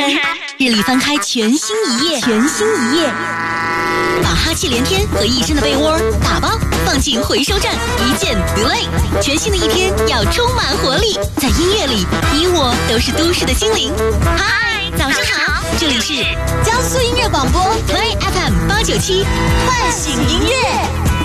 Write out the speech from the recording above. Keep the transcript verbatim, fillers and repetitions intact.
日历翻开全新一页，全新一页，把哈气连天和一身的被窝打包放进回收站，一键 delay。全新的一天要充满活力，在音乐里，你我都是都市的精灵。嗨，早上好，这里是江苏音乐广播 Play F M 八九七，唤醒音乐。